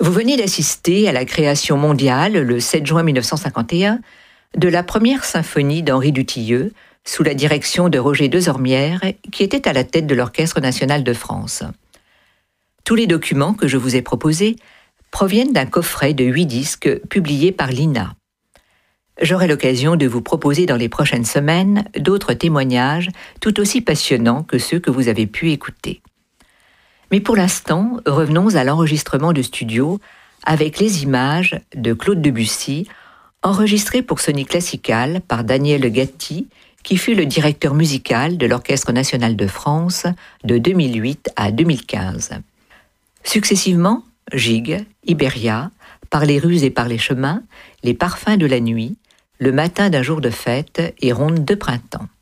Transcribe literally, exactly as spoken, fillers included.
Vous venez d'assister à la création mondiale, le sept juin mille neuf cent cinquante et un, de la première symphonie d'Henri Dutilleux, sous la direction de Roger Dezormières, qui était à la tête de l'Orchestre national de France. Tous les documents que je vous ai proposés proviennent d'un coffret de huit disques publié par l'I N A. J'aurai l'occasion de vous proposer dans les prochaines semaines d'autres témoignages tout aussi passionnants que ceux que vous avez pu écouter. Mais pour l'instant, revenons à l'enregistrement de studio avec les images de Claude Debussy, enregistrées pour Sony Classical par Daniel Gatti, qui fut le directeur musical de l'Orchestre national de France de deux mille huit à deux mille quinze. Successivement, Gigue, Iberia, Par les rues et par les chemins, Les parfums de la nuit, Le matin d'un jour de fête et Ronde de printemps.